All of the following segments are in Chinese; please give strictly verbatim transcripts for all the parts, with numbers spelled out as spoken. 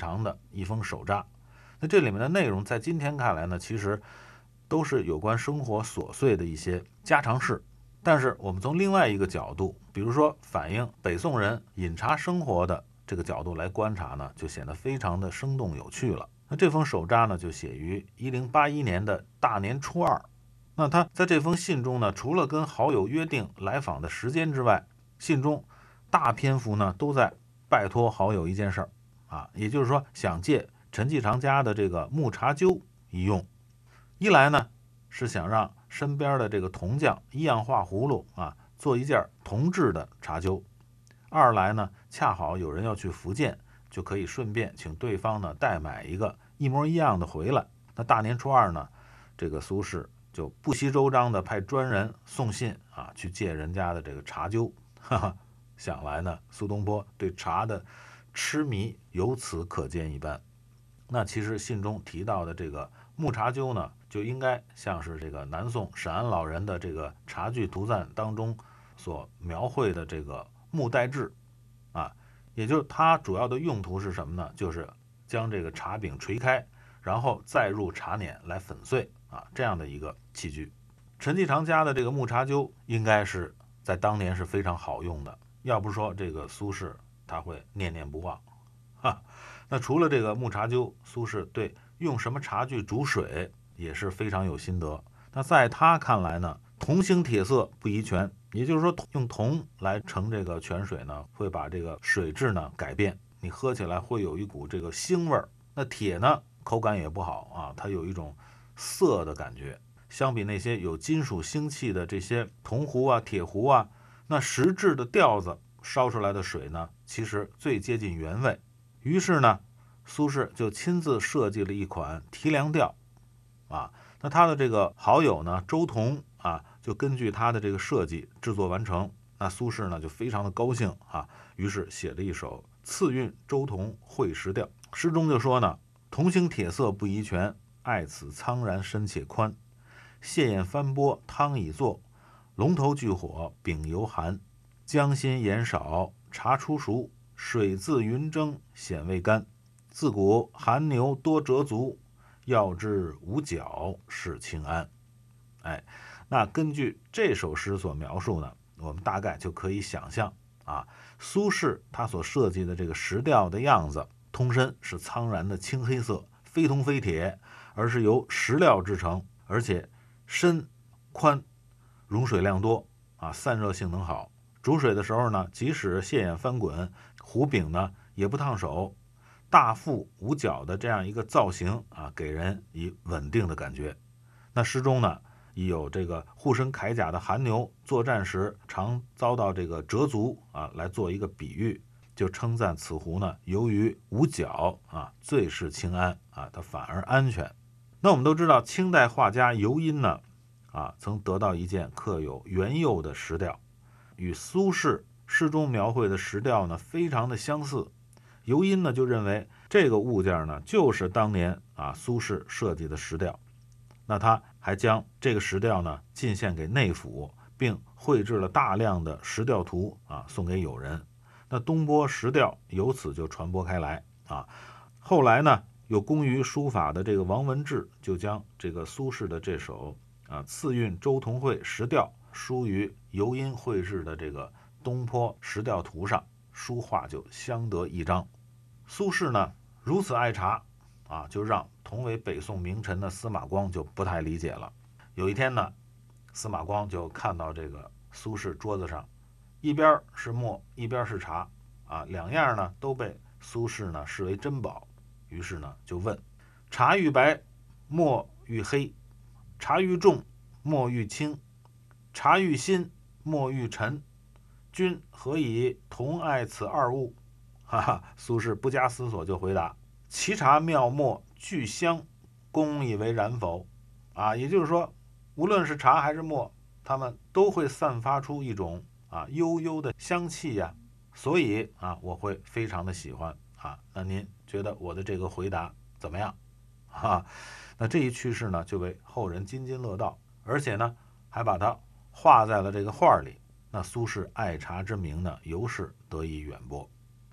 长的一封手札。那这里面的内容在今天看来呢，其实都是有关生活琐碎的一些家常事，但是我们从另外一个角度，比如说反映北宋人饮茶生活的这个角度来观察呢，就显得非常的生动有趣了。那这封手札呢，就写于一零八一年的大年初二。那他在这封信中呢，除了跟好友约定来访的时间之外，信中大篇幅呢都在拜托好友一件事儿啊，也就是说想借陈继常家的这个木茶灸一用。一来呢是想让身边的这个铜匠一样画葫芦啊，做一件铜制的茶灸；二来呢，恰好有人要去福建，就可以顺便请对方呢代买一个一模一样的回来。那大年初二呢，这个苏轼就不惜周章的派专人送信啊，去借人家的这个茶灸。哈哈，想来呢，苏东坡对茶的痴迷由此可见一斑。那其实信中提到的这个木茶灸呢，就应该像是这个南宋沈安老人的这个茶具图赞当中所描绘的这个木代制啊，也就是它主要的用途是什么呢？就是将这个茶饼捶开，然后再入茶碾来粉碎啊，这样的一个器具。陈继常家的这个木茶灸应该是在当年是非常好用的，要不说这个苏轼他会念念不忘哈。那除了这个木茶灸，苏轼对用什么茶具煮水也是非常有心得。那在他看来呢，铜兴铁色不宜泉，也就是说用铜来盛这个泉水呢，会把这个水质呢改变，你喝起来会有一股这个腥味儿。那铁呢口感也不好啊，它有一种涩的感觉。相比那些有金属腥气的这些铜壶啊、铁壶啊，那实质的吊子烧出来的水呢，其实最接近原味。于是呢，苏轼就亲自设计了一款提凉吊啊。那他的这个好友呢，周同啊，就根据他的这个设计制作完成。那苏轼呢就非常的高兴啊，于是写了一首《次韵周同会时调》。诗中就说呢：铜兴铁色不宜泉，爱此苍然深且宽。蟹眼翻波汤已作，龙头炬火饼犹寒。姜辛盐少茶初熟，水自云蒸显未干。自古寒牛多折足，要知无脚是清安。哎，那根据这首诗所描述呢，我们大概就可以想象啊，苏轼他所设计的这个石调的样子，通身是苍然的青黑色，非铜非铁，而是由石料制成，而且深宽，溶水量多啊，散热性能好。煮水的时候呢，即使蟹眼翻滚，壶柄呢也不烫手，大腹无角的这样一个造型啊，给人以稳定的感觉。那诗中呢，已有这个护身铠甲的寒牛作战时常遭到这个折足啊，来做一个比喻，就称赞此壶呢，由于无角啊，最是清安啊，它反而安全。那我们都知道，清代画家尤因呢，啊，曾得到一件刻有元佑的石调，与苏轼诗中描绘的石调呢非常的相似。尤因呢就认为这个物件呢就是当年啊苏轼设计的石调。那他还将这个石调呢进献给内府，并绘制了大量的石调图啊送给友人。那东坡石调由此就传播开来啊。后来呢，有工于书法的这个王文志就将这个苏轼的这首啊次韵周同会石调书于尤因绘制的这个东坡石调图上，书画就相得益彰。苏轼呢如此爱茶啊，就让同为北宋名臣的司马光就不太理解了。有一天呢，司马光就看到这个苏轼桌子上一边是墨一边是茶啊，两样呢都被苏轼呢视为珍宝，于是呢就问：茶愈白，墨愈黑；茶愈重，墨愈轻；茶愈新，墨愈沉。君何以同爱此二物？哈哈，苏轼不加思索就回答：其茶妙墨俱香，公以为然否？啊，也就是说，无论是茶还是墨，它们都会散发出一种啊悠悠的香气呀、啊，所以啊，我会非常的喜欢啊。那您觉得我的这个回答怎么样？啊，那这一趣事呢，就为后人津津乐道，而且呢，还把它画在了这个画里。那苏轼爱茶之名呢，由是得以远播。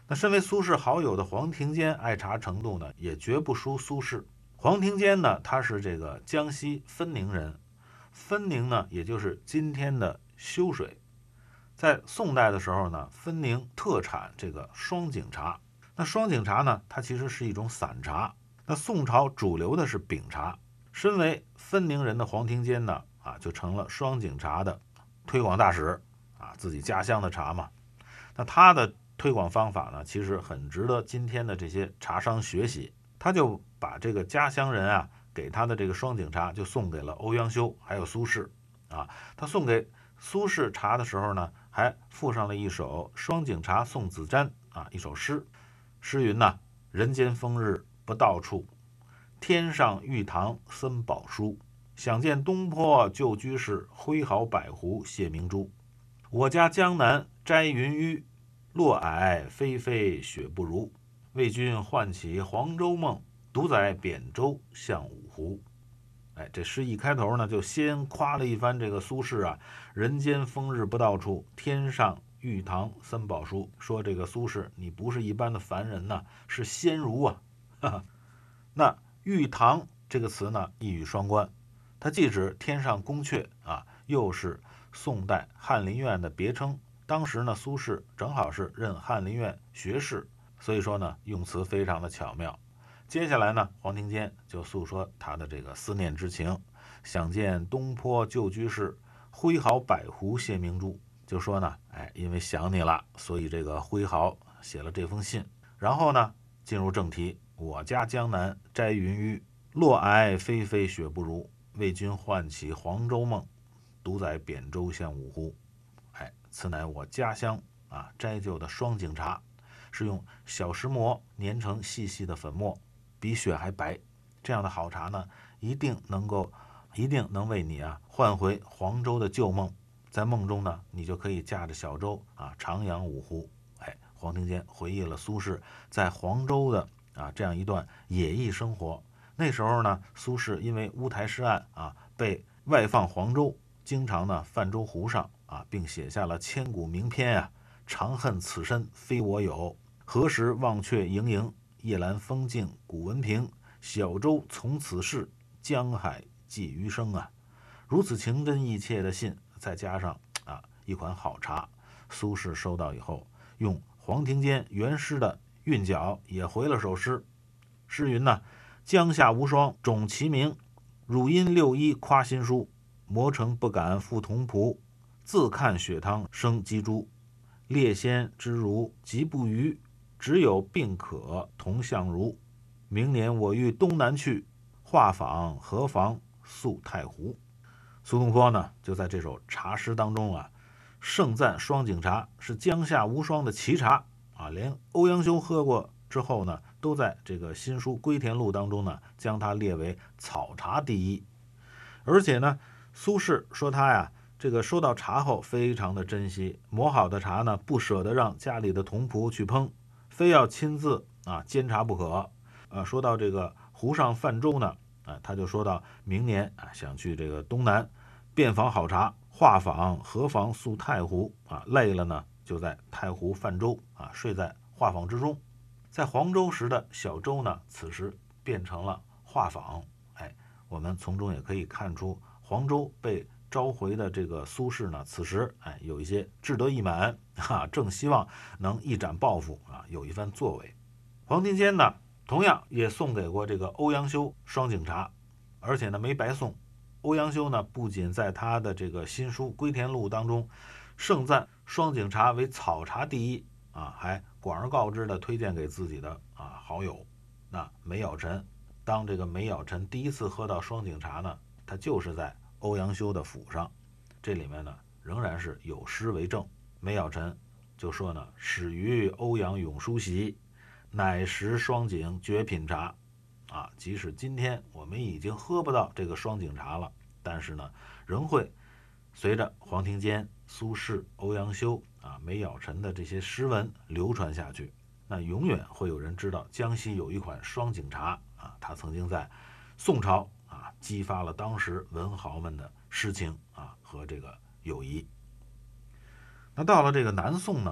那身为苏轼好友的黄庭坚爱茶程度呢，也绝不输苏轼。黄庭坚呢，他是这个江西分宁人，分宁呢，也就是今天的修水。在宋代的时候呢，分宁特产这个双井茶。那双井茶呢，它其实是一种散茶。那宋朝主流的是饼茶。身为分宁人的黄庭坚呢，啊，就成了双井茶的推广大使啊，自己家乡的茶嘛。那他的推广方法呢，其实很值得今天的这些茶商学习。他就把这个家乡人啊给他的这个双井茶就送给了欧阳修还有苏轼啊。他送给苏轼茶的时候呢，还附上了一首《双井茶送子瞻》啊，一首诗。诗云呢：人间风日不到处，天上玉堂森宝书。想见东坡旧居士，挥毫百壶谢明珠。我家江南摘云雨，落霭霏霏雪不如。为君唤起黄州梦，独载扁舟向五湖。哎，这诗一开头呢，就先夸了一番这个苏轼啊，人间风日不到处，天上玉堂森宝书，说这个苏轼你不是一般的凡人呐、啊，是仙儒啊。哈哈。那玉堂这个词呢，一语双关，它既指天上宫阙啊，又是宋代翰林院的别称。当时呢，苏轼正好是任翰林院学士，所以说呢，用词非常的巧妙。接下来呢，黄庭坚就诉说他的这个思念之情，想见东坡旧居士，挥毫百壶谢明珠。就说呢，哎，因为想你了，所以这个挥毫写了这封信。然后呢，进入正题，我家江南摘云雨，落霭霏霏雪不如。为君唤起黄州梦，独载扁舟向五湖。哎，此乃我家乡啊摘就的双井茶，是用小石磨碾成细细的粉末，比雪还白。这样的好茶呢，一定能够，一定能为你啊唤回黄州的旧梦。在梦中呢，你就可以驾着小舟啊徜徉五湖。哎，黄庭坚回忆了苏轼在黄州的啊这样一段野逸生活。那时候呢，苏轼因为乌台诗案啊被外放黄州，经常呢泛舟湖上啊，并写下了千古名篇啊：长恨此身非我有，何时忘却营营，夜阑风静古文平。小舟从此逝，江海寄余生啊。如此情真意切的信，再加上啊一款好茶，苏轼收到以后，用黄庭坚原诗的韵脚也回了首诗。诗云呢：江夏无双种其名，汝因六一夸新书。磨成不敢复同仆，自看雪汤生鸡猪。列仙之如极不渝，只有并可同相如。明年我欲东南去，画舫何妨宿太湖。苏东坡呢，就在这首茶诗当中啊，盛赞双井茶是江夏无双的奇茶啊，连欧阳修喝过之后呢，都在这个新书《归田录》当中呢，将它列为草茶第一。而且呢，苏轼说他呀，这个收到茶后非常的珍惜，磨好的茶呢，不舍得让家里的童仆去烹，非要亲自啊煎茶不可。呃，说到这个湖上泛舟呢，啊，他就说到明年啊想去这个东南遍访好茶，画舫何妨宿太湖啊，累了呢就在太湖泛舟啊，睡在画舫之中。在黄州时的小舟呢，此时变成了画舫。哎，我们从中也可以看出，黄州被召回的这个苏轼呢，此时哎有一些志得意满啊，正希望能一展抱负啊，有一番作为。黄庭坚呢，同样也送给过这个欧阳修双井茶，而且呢没白送。欧阳修呢，不仅在他的这个新书《归田录》当中盛赞双井茶为草茶第一啊，还广而告之的推荐给自己的啊好友。那梅尧臣，当这个梅尧臣第一次喝到双井茶呢，他就是在欧阳修的府上。这里面呢，仍然是有诗为证。梅尧臣就说呢：“始于欧阳永叔席，乃食双井绝品茶。”啊，即使今天我们已经喝不到这个双井茶了，但是呢，仍会随着黄庭坚、苏轼、欧阳修啊、梅尧臣的这些诗文流传下去。那永远会有人知道江西有一款双井茶啊，它曾经在宋朝啊激发了当时文豪们的诗情啊和这个友谊。那到了这个南宋呢，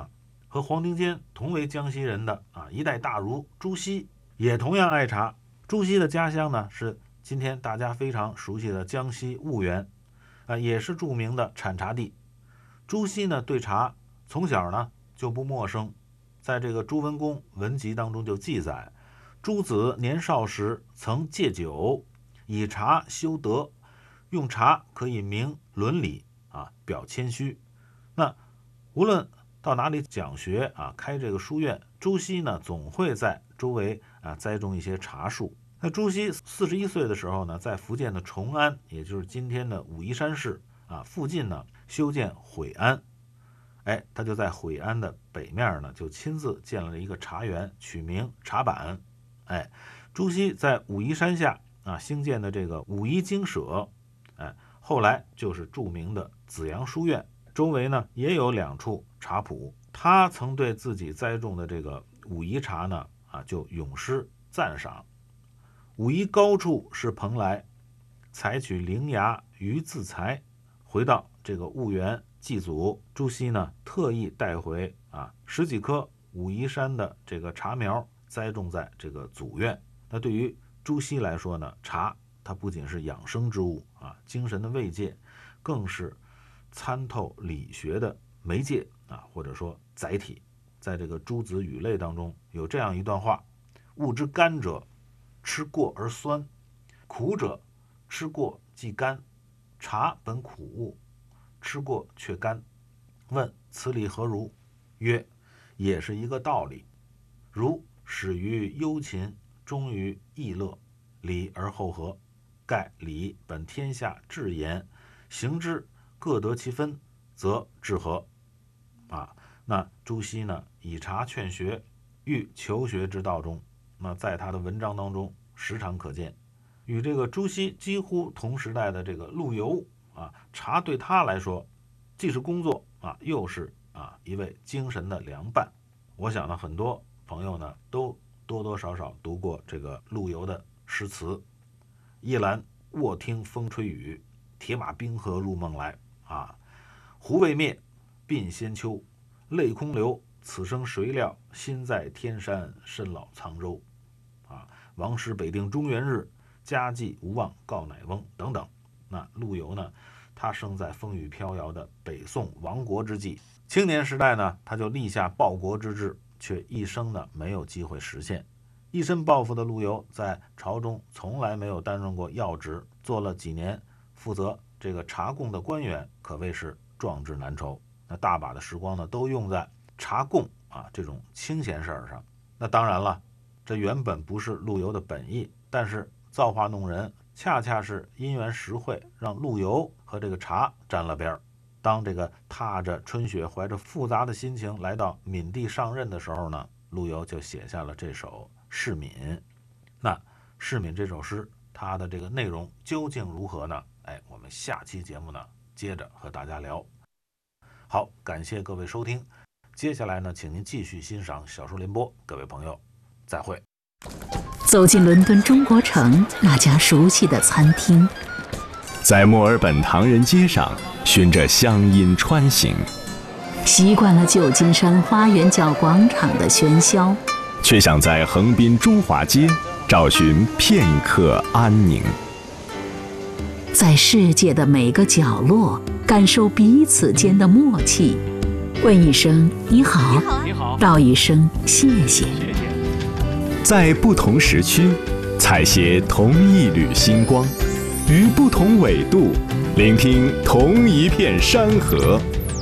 和黄庭坚同为江西人的啊一代大儒朱熹也同样爱茶。朱熹的家乡呢是今天大家非常熟悉的江西婺源，啊也是著名的产茶地。朱熹呢对茶从小呢就不陌生，在这个《朱文公文集》当中就记载，朱子年少时曾戒酒，以茶修德，用茶可以明伦理啊，表谦虚。那无论到哪里讲学啊，开这个书院，朱熹呢总会在周围啊栽种一些茶树。那朱熹四十一岁的时候呢，在福建的崇安，也就是今天的武夷山市啊附近呢修建毁安。哎，他就在毁安的北面呢，就亲自建了一个茶园，取名茶板。哎，朱熹在武夷山下啊兴建的这个武夷精舍，哎，后来就是著名的紫阳书院。周围呢也有两处茶圃，他曾对自己栽种的这个武夷茶呢啊就咏诗赞赏：武夷高处是蓬莱，采取灵芽于自裁。回到这个婺源祭祖，朱熹呢特意带回啊十几棵武夷山的这个茶苗，栽种在这个祖院。那对于朱熹来说呢，茶它不仅是养生之物啊，精神的慰藉，更是参透理学的媒介啊，或者说载体。在这个《诸子语类》当中有这样一段话：物之甘者，吃过而酸；苦者，吃过即甘。茶本苦物，吃过却甘。问此理何如？曰：也是一个道理。如始于忧勤，终于逸乐，理而后合。盖理本天下至言，行之各得其分，则治和。啊，那朱熹呢，以茶劝学，欲求学之道中，那在他的文章当中时常可见。与这个朱熹几乎同时代的这个陆游啊，茶对他来说既是工作啊，又是啊一位精神的良伴。我想呢，很多朋友呢都多多少少读过这个陆游的诗词：夜阑卧听风吹雨，铁马冰河入梦来。啊，壶未灭，鬓先秋，泪空流，此生谁料，心在天山，身老沧州。啊，王师北定中原日，家祭无忘告乃翁等等。那陆游呢，他生在风雨飘摇的北宋亡国之际，青年时代呢，他就立下报国之志，却一生呢没有机会实现。一身抱负的陆游在朝中从来没有担任过要职，做了几年负责这个茶贡的官员，可谓是壮志难酬。那大把的时光呢都用在茶贡啊这种清闲事儿上。那当然了，这原本不是陆游的本意，但是造化弄人，恰恰是因缘实会，让陆游和这个茶沾了边儿。当这个踏着春雪，怀着复杂的心情来到闽地上任的时候呢，陆游就写下了这首《市闽》。那《市闽》这首诗，它的这个内容究竟如何呢？哎，我们下期节目呢，接着和大家聊。好，感谢各位收听。接下来呢，请您继续欣赏小说联播，各位朋友，再会。 走进伦敦中国城那家熟悉的餐厅， 在墨尔本唐人街上循着乡音穿行， 习惯了旧金山花园角广场的喧嚣， 却想在横滨中华街找寻片刻安宁。 在世界的每个角落感受彼此间的默契，问一声你好，你好，道一声谢谢。 在不同时区采撷同一缕星光，于不同纬度聆听同一片山河。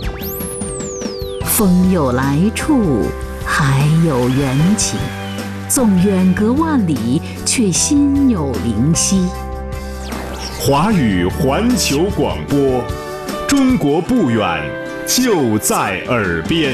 风有来处，海有缘起，纵远隔万里，却心有灵犀。 华语环球广播，中国不远，就在耳边。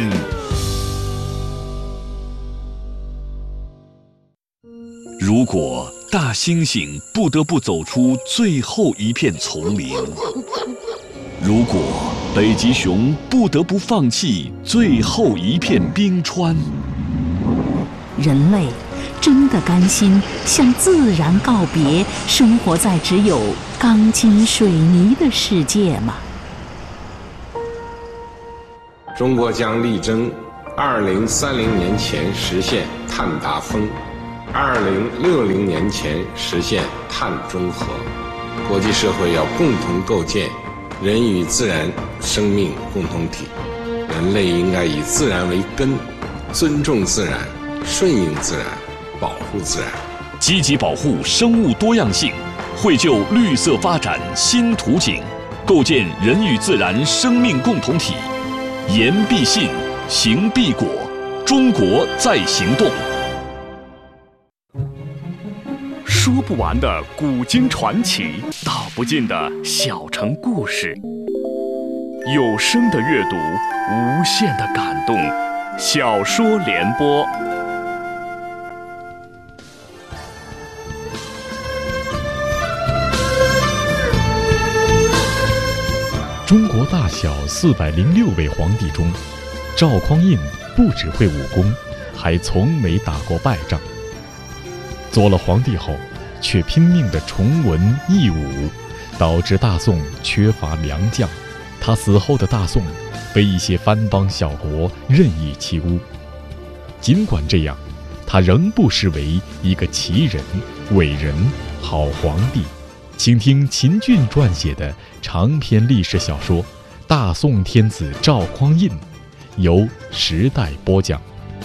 如果大猩猩不得不走出最后一片丛林，如果北极熊不得不放弃最后一片冰川， 人类真的甘心向自然告别，生活在只有钢筋水泥的世界吗？ 中国将力争二零三零年前实现碳达峰，二零六零年前实现碳中和。国际社会要共同构建人与自然生命共同体，人类应该以自然为根，尊重自然，顺应自然，保护自然， 积极保护生物多样性，绘就绿色发展新图景，构建人与自然生命共同体。言必信，行必果，中国在行动。说不完的古今传奇，道不尽的小城故事。有声的阅读，无限的感动。小说联播。 中国大小四百零六位皇帝中，赵匡胤不只会武功，还从没打过败仗。做了皇帝后，却拼命地崇文抑武，导致大宋缺乏良将。他死后的大宋被一些藩邦小国任意欺污。尽管这样，他仍不失为一个奇人、伟人、好皇帝。请听秦俊撰写的长篇历史小说《大宋天子赵匡胤》，由时代播讲。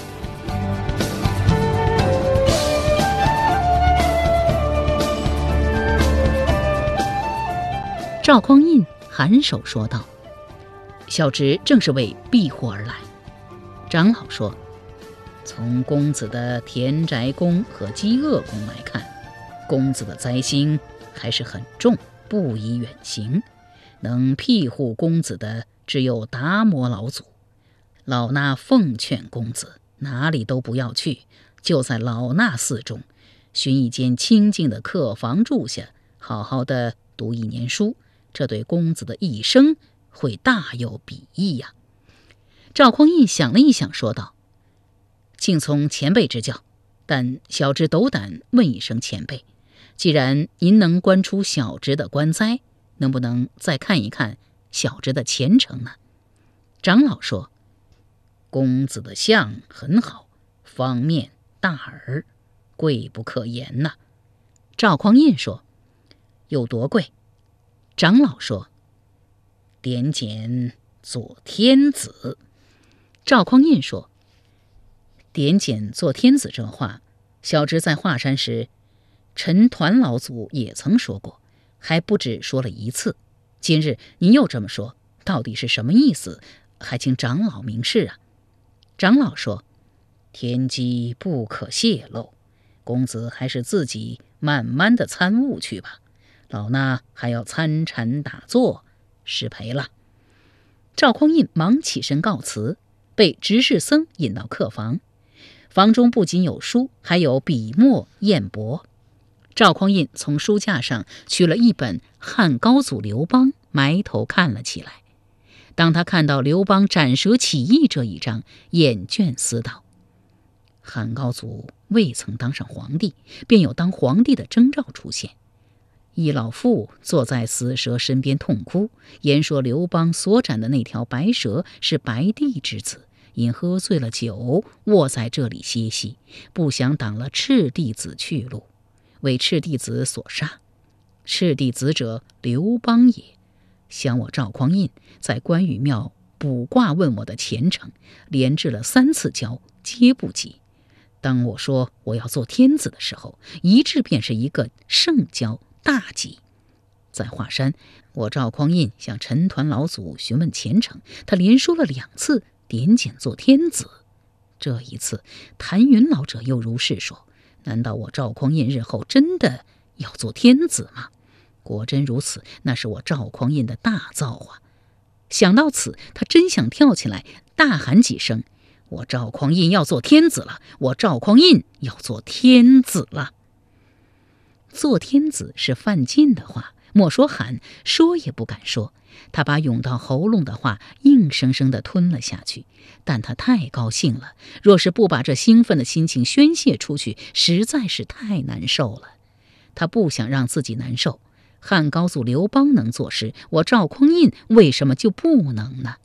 赵匡胤颔首说道：“小侄正是为避祸而来。”长老说：“从公子的田宅宫和饥饿宫来看，公子的灾星还是很重，不宜远行。能庇护公子的只有达摩老祖。老衲奉劝公子，哪里都不要去，就在老衲寺中寻一间清静的客房住下，好好的读一年书，这对公子的一生会大有裨益呀。”赵匡胤想了一想，说道：“敬从前辈指教，但小侄斗胆问一声前辈，既然您能观出小侄的官灾，能不能再看一看小侄的前程呢？”长老说：“公子的相很好，方面大耳，贵不可言呐。”赵匡胤说：“有多贵？”长老说：“点检做天子。”赵匡胤说：“点检做天子这话，小侄在华山时，陈抟老祖也曾说过，还不止说了一次。今日您又这么说，到底是什么意思？还请长老明示啊。”长老说：“天机不可泄露，公子还是自己慢慢的参悟去吧。老衲还要参禅打坐，失陪了。”赵匡胤忙起身告辞，被执事僧引到客房。房中不仅有书，还有笔墨砚帛。赵匡胤从书架上取了一本《汉高祖刘邦》，埋头看了起来。当他看到刘邦斩蛇起义这一章，眼倦思道：汉高祖未曾当上皇帝，便有当皇帝的征兆出现。一老妇坐在死蛇身边痛哭，言说刘邦所斩的那条白蛇是白帝之子，因喝醉了酒，卧在这里歇息，不想挡了赤帝子去路，为赤帝子所杀。赤帝子者，刘邦也。想我赵匡胤在关羽庙卜卦问我的前程，连掷了三次跤，皆不及。当我说我要做天子的时候，一掷便是一个圣跤，大吉。在华山，我赵匡胤向陈抟老祖询问前程，他连说了两次点检做天子。这一次谭云老者又如是说，难道我赵匡胤日后真的要做天子吗？果真如此，那是我赵匡胤的大造化。想到此，他真想跳起来大喊几声：我赵匡胤要做天子了！我赵匡胤要做天子了！做天子是犯禁的话，莫说喊，说也不敢说。他把涌到喉咙的话硬生生地吞了下去，但他太高兴了，若是不把这兴奋的心情宣泄出去，实在是太难受了。他不想让自己难受。汉高祖刘邦能做事，我赵匡胤为什么就不能呢？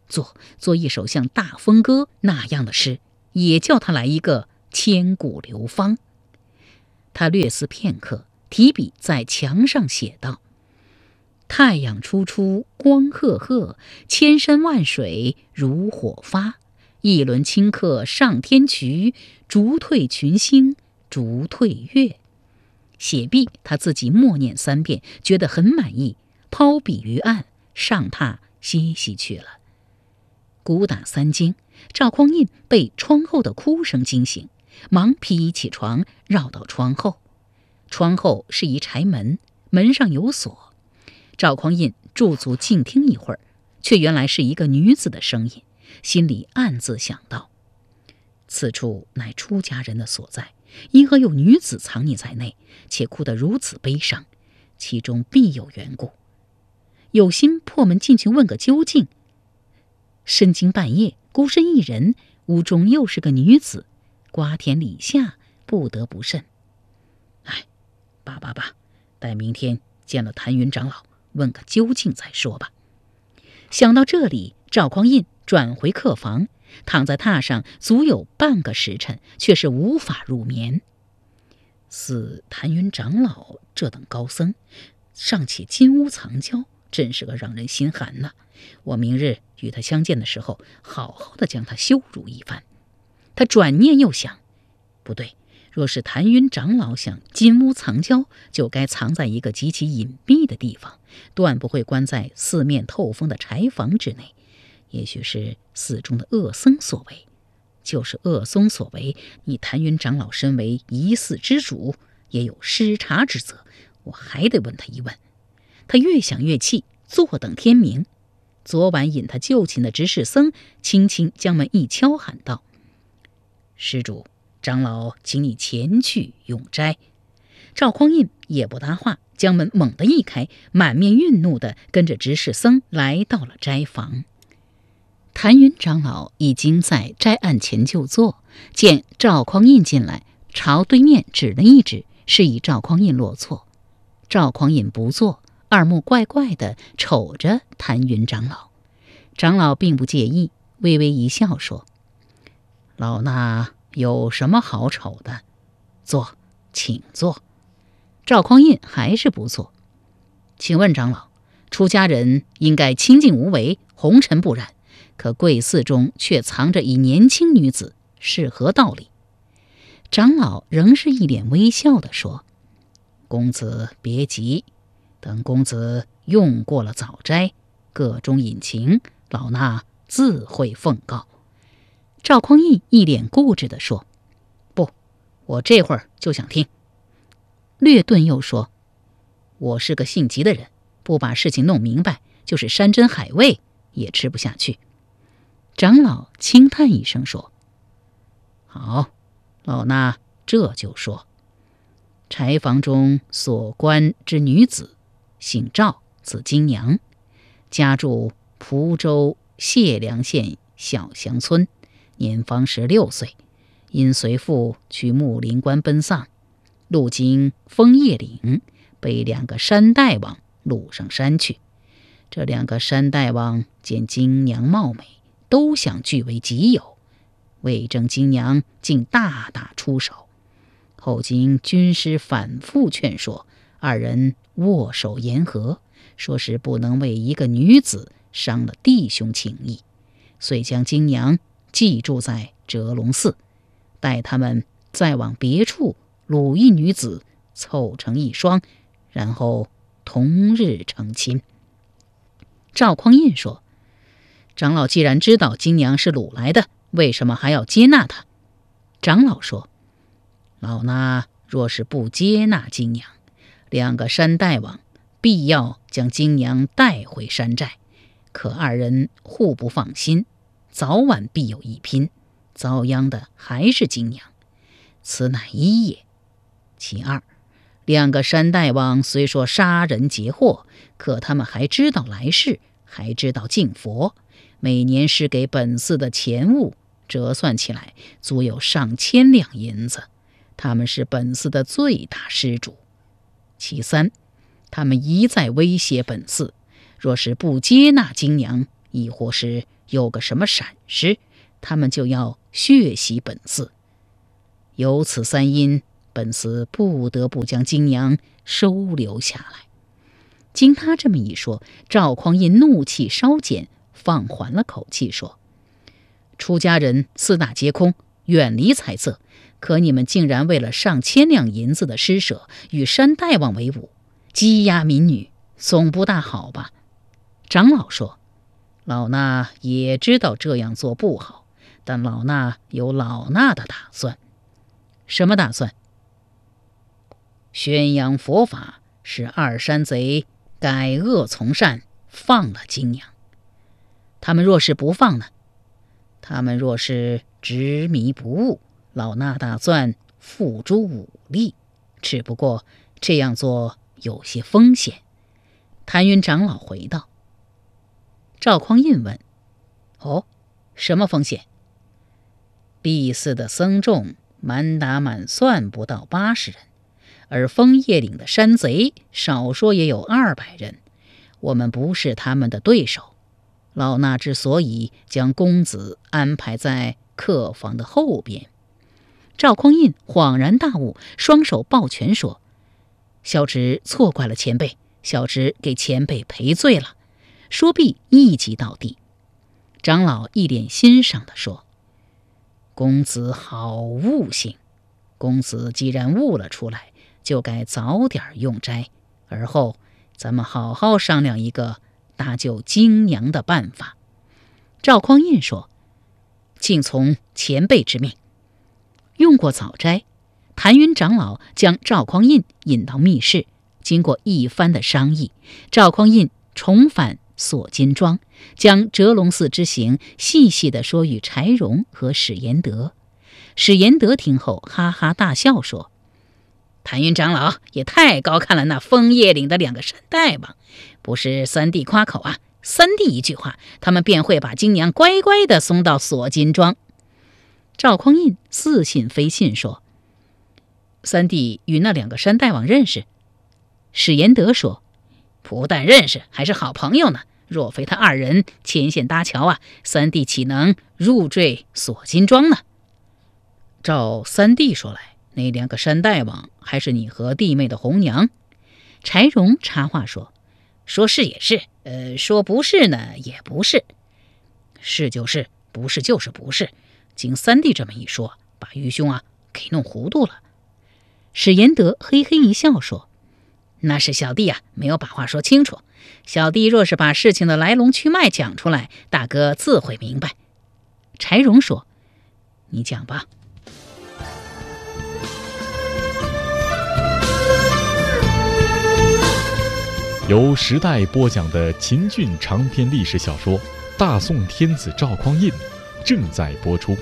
做做一首像大风歌那样的诗，也叫他来一个千古流芳。他略思片刻，提笔在墙上写道：太阳初出光赫赫，千山万水如火发，一轮顷刻上天衢，逐退群星逐退月。写毕，他自己默念三遍，觉得很满意，抛笔于案，上榻歇息去了。鼓打三更，赵匡胤被窗后的哭声惊醒，忙披衣起床，绕到窗后。窗后是一柴门，门上有锁。赵匡胤驻足静听一会儿，却原来是一个女子的声音，心里暗自想到：此处乃出家人的所在，因何有女子藏匿在内，且哭得如此悲伤？其中必有缘故。有心破门进去问个究竟。深更半夜，孤身一人，屋中又是个女子，瓜田李下，不得不慎。哎，罢罢罢，待明天见了谭云长老，问个究竟再说吧。想到这里，赵匡胤转回客房，躺在榻上足有半个时辰，却是无法入眠。似谭云长老这等高僧，尚且金屋藏娇，真是个让人心寒呐！我明日与他相见的时候，好好的将他羞辱一番。他转念又想，不对，若是谭云长老想金屋藏娇，就该藏在一个极其隐蔽的地方，断不会关在四面透风的柴房之内。也许是寺中的恶僧所为，就是恶僧所为，你谭云长老身为一寺之主，也有失察之责，我还得问他一问。他越想越气，坐等天明。昨晚引他就寝的执事僧轻轻将门一敲，喊道：施主，长老请你前去用斋。赵匡胤也不搭话，将门猛地一开，满面愠怒地跟着执事僧来到了斋房。谭云长老已经在斋案前就坐，见赵匡胤进来，朝对面指了一指，示意赵匡胤落座。赵匡胤不坐，二目怪怪地瞅着谭云长老。长老并不介意，微微一笑说：老衲有什么好瞅的？坐，请坐。赵匡胤还是不坐。请问长老，出家人应该清净无为，红尘不染，可贵寺中却藏着一年轻女子，是何道理？长老仍是一脸微笑地说：公子别急，等公子用过了早斋，个中隐情，老衲自会奉告。赵匡胤一脸固执地说：不，我这会儿就想听。略顿又说：我是个性急的人，不把事情弄明白，就是山珍海味也吃不下去。长老轻叹一声说：好，老衲这就说。柴房中所关之女子，姓赵，字金娘，家住蒲州解良县小祥村，年方十六岁，因随父去木林关奔丧，路经枫叶岭，被两个山大王掳上山去。这两个山大王见金娘貌美，都想据为己有，为征金娘竟大打出手。后经军师反复劝说，二人握手言和，说是不能为一个女子伤了弟兄情谊，遂将金娘寄住在折龙寺，待他们再往别处掳一女子，凑成一双，然后同日成亲。赵匡胤说：长老既然知道金娘是掳来的，为什么还要接纳她？长老说：老衲若是不接纳金娘，两个山大王必要将金娘带回山寨，可二人互不放心，早晚必有一拼，遭殃的还是金娘，此乃一也。其二，两个山大王虽说杀人劫货，可他们还知道来世，还知道敬佛，每年施给本寺的钱物折算起来足有上千两银子，他们是本寺的最大施主。其三，他们一再威胁本寺，若是不接纳金娘，亦或是有个什么闪失，他们就要血洗本寺。有此三因，本寺不得不将金娘收留下来。经他这么一说，赵匡胤怒气稍减，放缓了口气说：出家人四大皆空，远离财色，可你们竟然为了上千两银子的施舍，与山大王为伍，羁押民女，总不大好吧？长老说：老衲也知道这样做不好，但老衲有老衲的打算。什么打算？宣扬佛法，使二山贼改恶从善，放了金娘。他们若是不放呢？他们若是执迷不悟，老衲打算付诸武力，只不过这样做有些风险。谭云长老回道。赵匡胤问：哦，什么风险？敝寺的僧众满打满算不到八十人，而枫叶岭的山贼少说也有二百人，我们不是他们的对手。老衲之所以将公子安排在客房的后边。赵匡胤恍然大悟，双手抱拳说：小侄错怪了前辈，小侄给前辈赔罪了。说毕一击到地。长老一脸欣赏地说：公子好悟性，公子既然悟了出来，就该早点用斋，而后咱们好好商量一个搭救金娘的办法。赵匡胤说：请从前辈之命。用过早斋，谭云长老将赵匡胤引到密室，经过一番的商议，赵匡胤重返锁金庄，将折龙寺之行细细地说与柴荣和史延德。史延德听后哈哈大笑说：谭云长老也太高看了那枫叶岭的两个山大王，不是三弟夸口啊，三弟一句话，他们便会把金娘乖乖地送到锁金庄。赵匡胤似信非信说：三弟与那两个山大王认识？史延德说：不但认识，还是好朋友呢。若非他二人牵线搭桥啊，三弟岂能入赘锁金庄呢？照三弟说来，那两个山大王还是你和弟妹的红娘。柴荣插话说：说是也是，呃，说不是呢也不是。是就是，不是就是不是。经三弟这么一说，把愚兄啊给弄糊涂了。史延德嘿嘿一笑说：那是小弟啊没有把话说清楚，小弟若是把事情的来龙去脉讲出来，大哥自会明白。柴荣说：你讲吧。 由时代播讲的秦俊长篇历史小说《大宋天子赵匡胤》正在播出。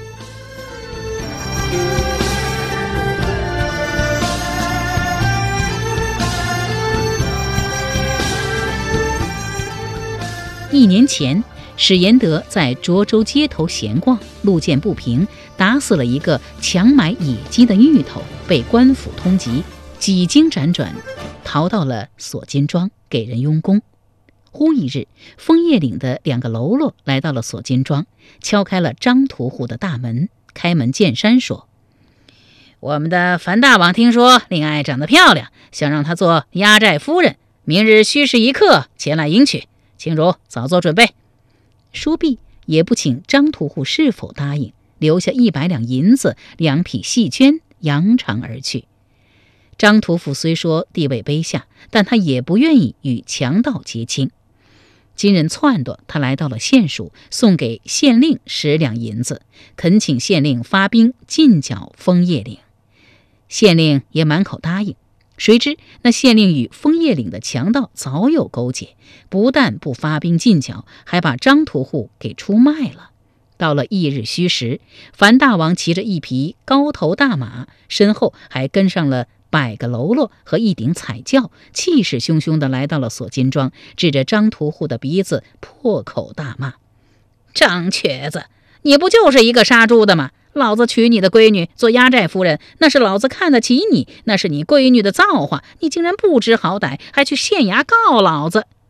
一年前，史延德在涿州街头闲逛，路见不平，打死了一个强买野鸡的芋头，被官府通缉，几经辗转，逃到了锁金庄，给人佣工。忽一日，枫叶岭的两个喽啰来到了锁金庄，敲开了张屠户的大门。开门见山说：我们的樊大王听说令爱长得漂亮，想让她做压寨夫人，明日戌时一刻前来迎娶，请汝早做准备。说毕，也不请张屠户是否答应，留下一百两银子、两匹细绢，扬长而去。张屠户虽说地位卑下，但他也不愿意与强盗结亲。今日撺掇他来到了县署，送给县令十两银子，恳请县令发兵进剿枫叶岭。县令也满口答应。谁知那县令与枫叶岭的强盗早有勾结，不但不发兵进剿，还把张屠户给出卖了。到了翌日戌时，樊大王骑着一匹高头大马，身后还跟上了百个喽啰和一顶彩轿，气势汹汹地来到了锁金庄，指着张屠户的鼻子破口大骂：张瘸子，你不就是一个杀猪的吗？老子娶你的闺女做压寨夫人，那是老子看得起你，那是你闺女的造化，你竟然不知好歹，还去县衙告老子，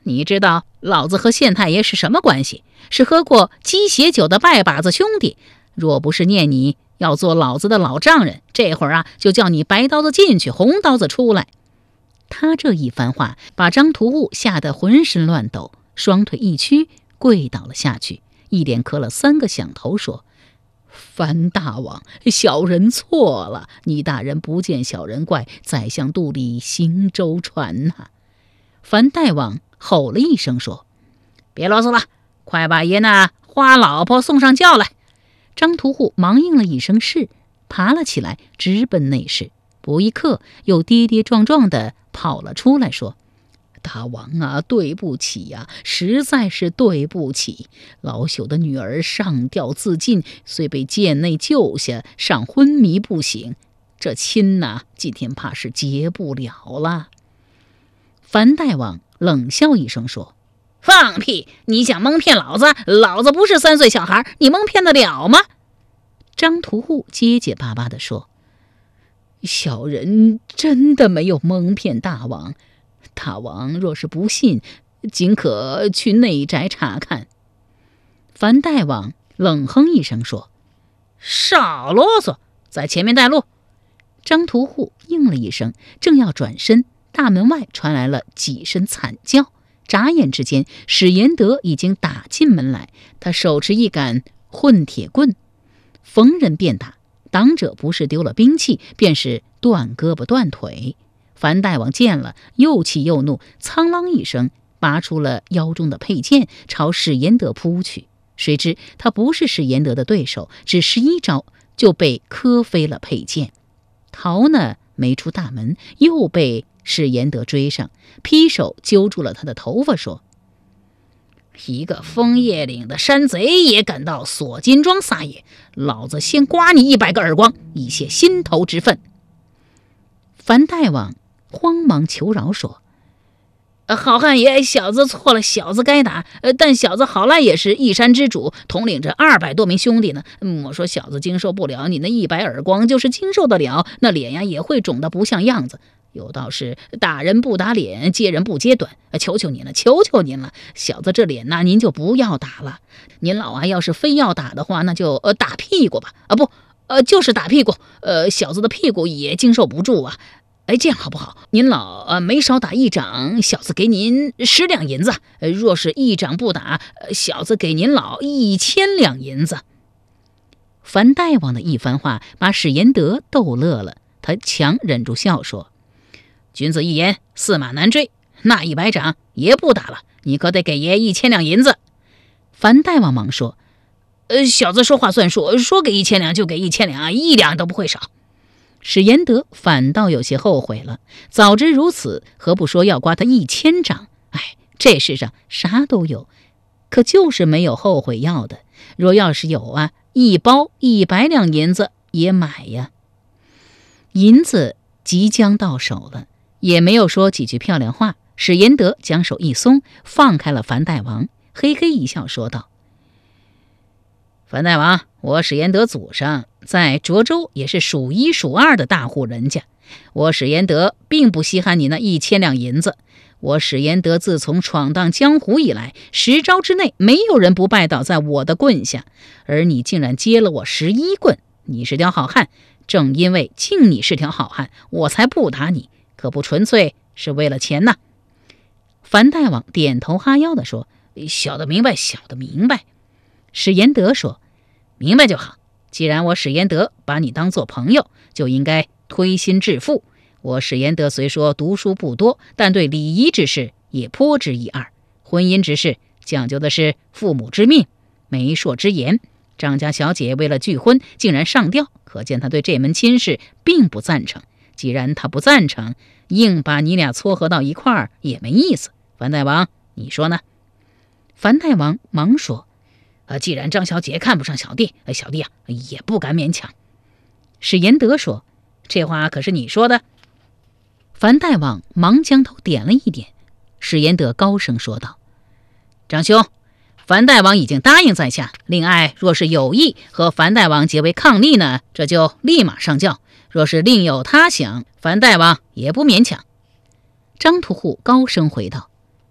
你知道老子和县太爷是什么关系？是喝过鸡血酒的拜把子兄弟。若不是念你要做老子的老丈人，这会儿啊，就叫你白刀子进去，红刀子出来。”他这一番话把张屠户吓得浑身乱抖，双腿一屈，跪倒了下去，一连磕了三个响头，说：“樊大王，小人错了，你大人不见小人怪，宰相肚里行舟船呐、啊。”樊大王吼了一声说：“别啰嗦了，快把爷那花老婆送上轿来。”张屠户忙应了一声是，爬了起来，直奔内室。不一刻，又跌跌撞撞地跑了出来，说：“大王啊，对不起呀、啊，实在是对不起。老朽的女儿上吊自尽，虽被剑内救下，尚昏迷不醒。这亲呐、啊，今天怕是结不了了。”樊大王冷笑一声说：“放屁！你想蒙骗老子？老子不是三岁小孩，你蒙骗得了吗？”张屠户结结巴巴地说：“小人真的没有蒙骗大王，大王若是不信，尽可去内宅查看。”樊大王冷哼一声说：“少啰嗦，在前面带路。”张屠户应了一声，正要转身，大门外传来了几声惨叫。眨眼之间，史延德已经打进门来，他手持一杆混铁棍，逢人便打，挡者不是丢了兵器，便是断胳膊断腿。樊大王见了，又气又怒，苍啷一声拔出了腰中的佩剑，朝史延德扑去。谁知他不是史延德的对手，只十一招就被磕飞了佩剑。逃呢没出大门，又被史延德追上，劈手揪住了他的头发，说：“一个枫叶岭的山贼也敢到锁金庄撒野，老子先刮你一百个耳光，以泄心头之愤。”樊大王慌忙求饶说：“好汉爷，小子错了，小子该打，但小子好赖也是一山之主，统领着二百多名兄弟呢。我说小子经受不了你那一百耳光，就是经受得了，那脸呀也会肿得不像样子。有道是打人不打脸，揭人不揭短，求求您了，求求您了，小子这脸呐，您就不要打了。您老啊，要是非要打的话，那就呃打屁股吧，啊不，呃就是打屁股，呃小子的屁股也经受不住啊。哎，这样好不好？您老呃没少打一掌，小子给您十两银子；呃、若是一掌不打，呃、小子给您老一千两银子。”樊大王的一番话把史延德逗乐了，他强忍住笑说：“君子一言，驷马难追，那一百掌爷不打了，你可得给爷一千两银子。”樊大王忙说：“呃，小子说话算数，说给一千两就给一千两，一两都不会少。”史延德反倒有些后悔了，早知如此，何不说要刮他一千掌？哎，这世上啥都有，可就是没有后悔药的。若要是有啊，一包一百两银子也买呀。银子即将到手了，也没有说几句漂亮话，史延德将手一松，放开了樊大王，嘿嘿一笑说道：“樊大王，我史延德祖上在涿州也是数一数二的大户人家，我史延德并不稀罕你那一千两银子。我史延德自从闯荡江湖以来，十招之内没有人不拜倒在我的棍下，而你竟然接了我十一棍，你是条好汉。正因为敬你是条好汉，我才不打你，可不纯粹是为了钱呐。”樊大王点头哈腰地说：“小的明白，小的明白。”史延德说：“明白就好，既然我史延德把你当做朋友，就应该推心置腹。我史延德虽说读书不多，但对礼仪之事也颇知一二。婚姻之事讲究的是父母之命、媒妁之言。张家小姐为了拒婚竟然上吊，可见他对这门亲事并不赞成。既然他不赞成，硬把你俩撮合到一块儿也没意思。樊大王，你说呢？”樊大王忙说：“呃，既然张小姐看不上小弟，呃、小弟啊也不敢勉强。”史延德说：“这话可是你说的？”樊大王忙将头点了一点。史延德高声说道：“张兄，樊大王已经答应在下，令爱若是有意和樊大王结为伉俪呢，这就立马上轿；若是另有他想，樊大王也不勉强。”张屠户高声回道：“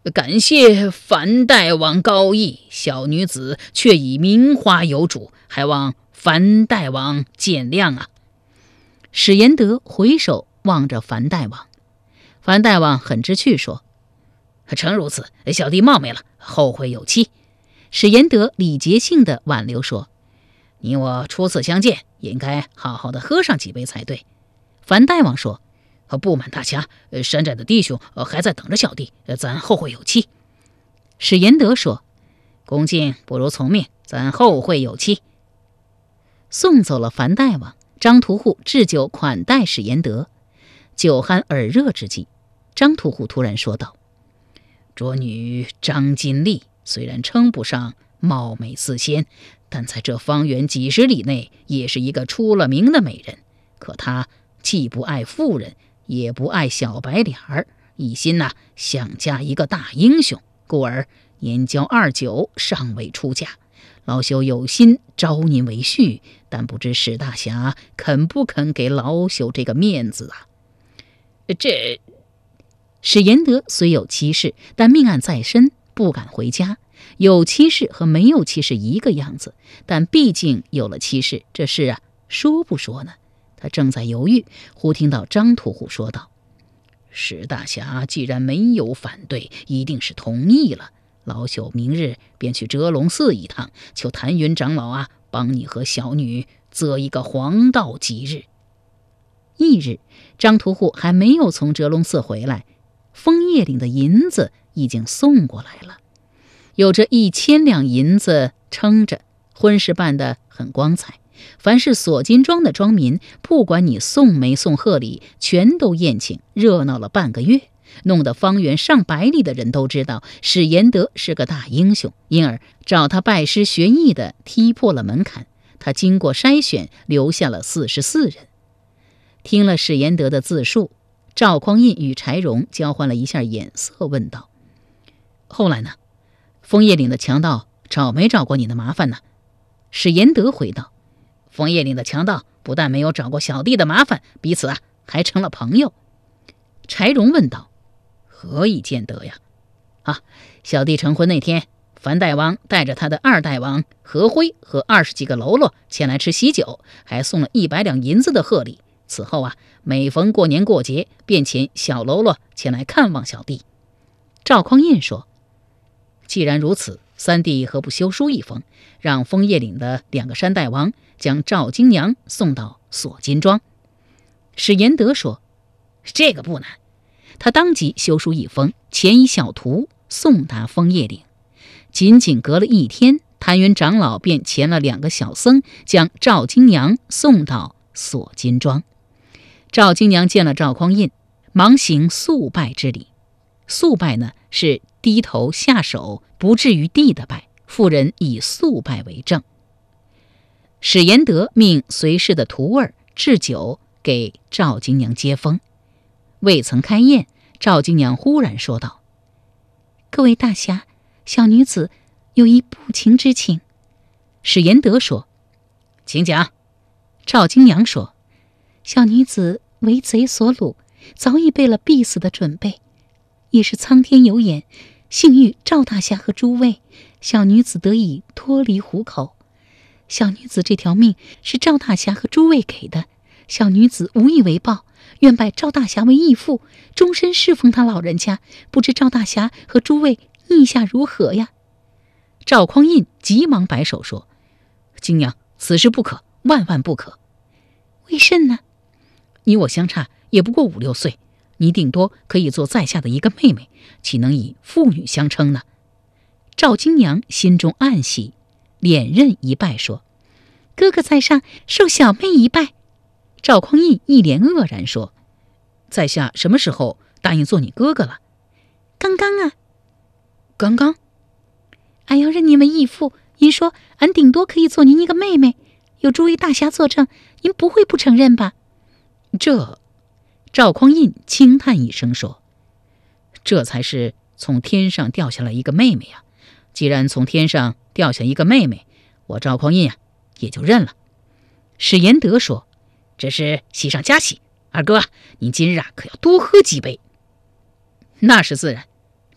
感谢樊大王高义，小女子却已名花有主，还望樊大王见谅啊。”史延德回首望着樊大王，樊大王很知趣说：“诚如此，小弟冒昧了，后会有期。”史延德礼节性的挽留说：“你我初次相见，应该好好的喝上几杯才对。”樊大王说：“不瞒大侠，山寨的弟兄还在等着小弟，咱后会有期。”史延德说：“恭敬不如从命，咱后会有期。”送走了樊大王，张屠户置酒款待史延德。酒酣耳热之际，张屠户突然说道：“卓女张金丽虽然称不上貌美似仙，但在这方圆几十里内也是一个出了名的美人。可她既不爱妇人，也不爱小白脸儿，一心呐、啊、想嫁一个大英雄，故而年交二九，尚未出嫁。老朽有心招您为婿，但不知史大侠肯不肯给老朽这个面子啊？”这史延德虽有妻室，但命案在身，不敢回家。有妻室和没有妻室一个样子，但毕竟有了妻室，这事啊说不说呢？他正在犹豫，忽听到张屠户说道：“史大侠既然没有反对，一定是同意了。老朽明日便去折龙寺一趟，求谭云长老啊，帮你和小女择一个黄道吉日。”翌日，张屠户还没有从折龙寺回来，枫叶岭的银子已经送过来了，有着一千两银子撑着，婚事办得很光彩。凡是锁金庄的庄民，不管你送没送贺礼，全都宴请，热闹了半个月，弄得方圆上百里的人都知道史延德是个大英雄，因而找他拜师学艺的踢破了门槛。他经过筛选，留下了四十四人。听了史延德的自述，赵匡胤与柴荣交换了一下眼色，问道：“后来呢？枫叶岭的强盗找没找过你的麻烦呢？”史延德回道：“枫叶岭的强盗不但没有找过小弟的麻烦，彼此啊还成了朋友。”柴荣问道：“何以见得呀？”“啊，小弟成婚那天，樊大王带着他的二大王何辉和二十几个喽啰前来吃喜酒，还送了一百两银子的贺礼。此后啊，每逢过年过节，便遣小喽啰前来看望小弟。”赵匡胤说：“既然如此，三弟何不修书一封，让枫叶岭的两个山大王将赵金娘送到锁金庄？”史延德说：“这个不难。”他当即修书一封，遣以小徒送达枫叶岭。仅仅隔了一天，谭云长老便遣了两个小僧，将赵金娘送到锁金庄。赵金娘见了赵匡胤，忙行肃拜之礼。肃拜呢，是低头下手，不至于地的拜，妇人以肃拜为正。史延德命随侍的徒儿置酒给赵金娘接风。未曾开宴，赵金娘忽然说道：“各位大侠，小女子有一不情之请。”史延德说：“请讲。”赵金娘说：“小女子为贼所掳，早已备了必死的准备，也是苍天有眼，幸遇赵大侠和诸位，小女子得以脱离虎口。小女子这条命是赵大侠和诸位给的，小女子无以为报，愿拜赵大侠为义父，终身侍奉他老人家，不知赵大侠和诸位意下如何呀？”赵匡胤急忙摆手说：“金娘，此事不可，万万不可。”“为甚呢？”“你我相差也不过五六岁，你顶多可以做在下的一个妹妹，岂能以父女相称呢？”赵金娘心中暗喜，脸认一拜说：“哥哥在上，受小妹一拜。”赵匡胤一脸愕然说：“在下什么时候答应做你哥哥了？”“刚刚啊。”“刚刚？”“俺要认您为义父，您说俺顶多可以做您一个妹妹，有诸位大侠作证，您不会不承认吧？”这赵匡胤轻叹一声说：“这才是从天上掉下来一个妹妹啊！既然从天上掉下一个妹妹，我赵匡胤啊也就认了。”史延德说：“这是喜上加喜，二哥啊，您今日啊可要多喝几杯。”“那是自然。”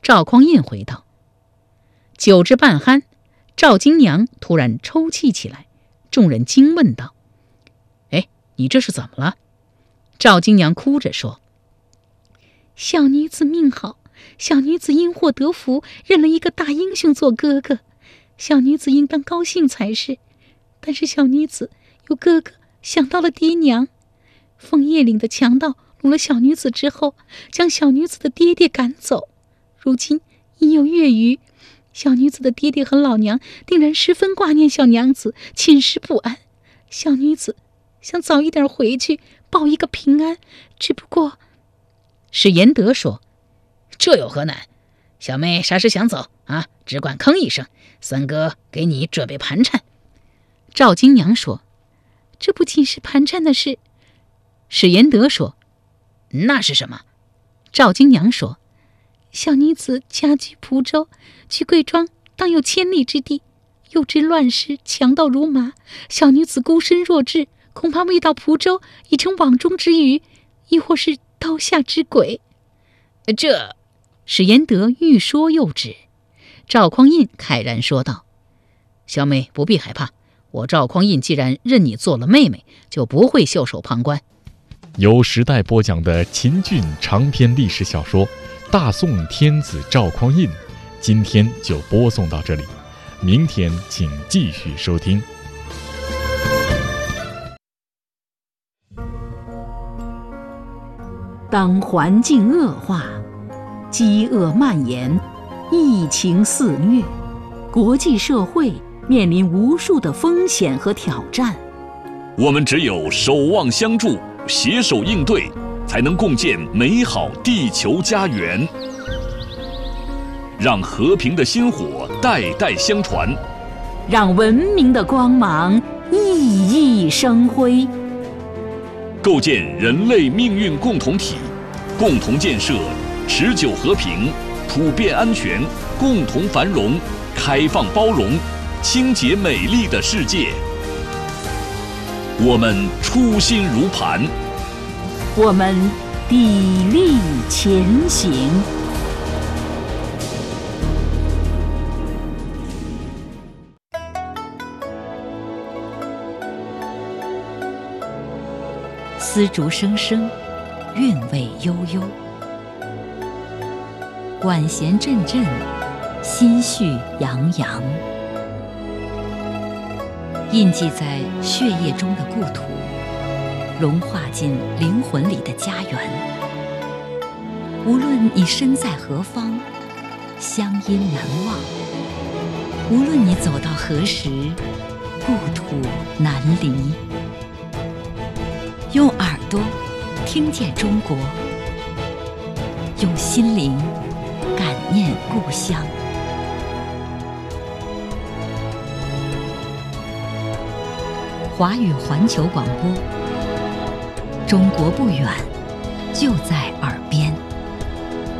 赵匡胤回道。酒至半酣，赵金娘突然抽泣起来，众人惊问道：“哎，你这是怎么了？”赵金娘哭着说：“小女子命好，小女子因祸得福，认了一个大英雄做哥哥，小女子应当高兴才是。但是小女子有哥哥想到了爹娘，枫叶岭的强盗掳了小女子之后，将小女子的爹爹赶走。如今因有月余，小女子的爹爹和老娘定然十分挂念小娘子，寝食不安。小女子想早一点回去，报一个平安，只不过……”史延德说：“这有何难？小妹啥时想走啊？只管吭一声，三哥给你准备盘缠。”赵金娘说：“这不仅是盘缠的事。”史延德说：“那是什么？”赵金娘说：“小女子家居蒲州，去贵庄当有千里之地，又知乱世强盗如麻，小女子孤身弱智，恐怕未到蒲州已成网中之鱼，亦或是刀下之鬼。”这……史延德欲说又止。赵匡胤慨然说道：“小妹不必害怕，我赵匡胤既然认你做了妹妹，就不会袖手旁观。” 由时代播讲的秦俊长篇历史小说《大宋天子赵匡胤》，今天就播送到这里，明天请继续收听。 当环境恶化，饥饿蔓延，疫情肆虐，国际社会面临无数的风险和挑战。 我们只有守望相助，携手应对，才能共建美好地球家园，让和平的薪火代代相传， 让文明的光芒熠熠生辉， 构建人类命运共同体，共同建设持久和平、普遍安全、共同繁荣、开放包容、清洁美丽的世界。我们初心如磐， 我们砥砺前行。丝竹声声，韵味悠悠；管弦阵阵，心绪洋洋。印记在血液中的故土，融化进灵魂里的家园。无论你身在何方，乡音难忘；无论你走到何时，故土难离。用耳朵听见中国，用心灵感念故乡。华语环球广播，中国不远，就在